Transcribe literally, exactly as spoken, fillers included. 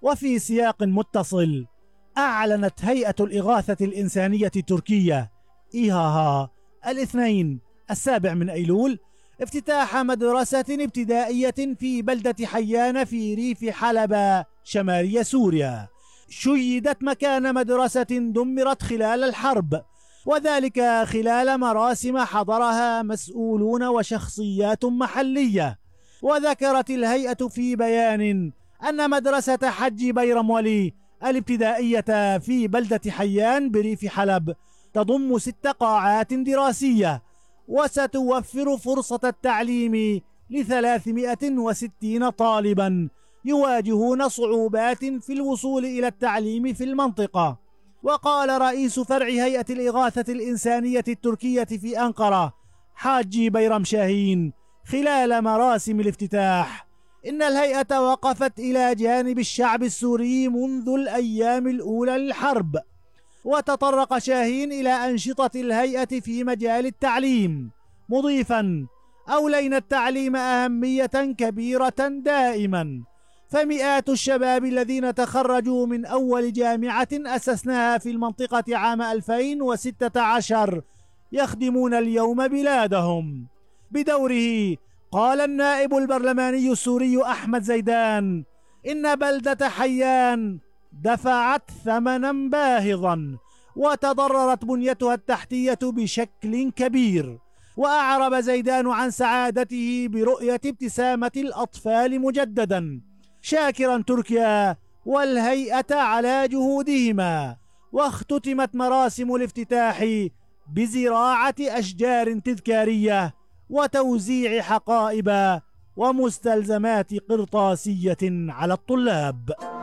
وفي سياق متصل، أعلنت هيئة الإغاثة الإنسانية التركية إيهاها الاثنين السابع من أيلول افتتاح مدرسة ابتدائية في بلدة حيان في ريف حلب شمالي سوريا، شيدت مكان مدرسة دمرت خلال الحرب، وذلك خلال مراسم حضرها مسؤولون وشخصيات محلية. وذكرت الهيئة في بيان أن مدرسة حج بيرم ولي الابتدائية في بلدة حيان بريف حلب تضم ست قاعات دراسية، وستوفر فرصة التعليم لثلاثمائة وستين طالبا يواجهون صعوبات في الوصول إلى التعليم في المنطقة. وقال رئيس فرع هيئة الإغاثة الإنسانية التركية في أنقرة حاجي بيرم شاهين خلال مراسم الافتتاح إن الهيئة وقفت إلى جانب الشعب السوري منذ الأيام الأولى للحرب. وتطرق شاهين إلى أنشطة الهيئة في مجال التعليم، مضيفا: أولينا التعليم أهمية كبيرة دائما، فمئات الشباب الذين تخرجوا من أول جامعة أسسناها في المنطقة عام ألفين وستة عشر يخدمون اليوم بلادهم. بدوره قال النائب البرلماني السوري أحمد زيدان إن بلدة حيان دفعت ثمنا باهظا وتضررت بنيتها التحتية بشكل كبير. وأعرب زيدان عن سعادته برؤية ابتسامة الأطفال مجددا، شاكرا تركيا والهيئة على جهودهما. واختتمت مراسم الافتتاح بزراعة أشجار تذكارية وتوزيع حقائب ومستلزمات قرطاسية على الطلاب.